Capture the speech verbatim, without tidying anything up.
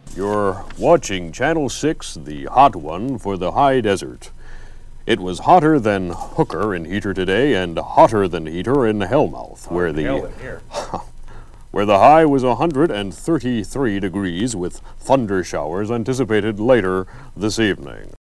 You're watching Channel six, the hot one for the high desert. It was hotter than Hooker in Heater today and hotter than Heater in Hellmouth, oh, where the hell in here. where the high was one hundred thirty-three degrees with thunder showers anticipated later this evening.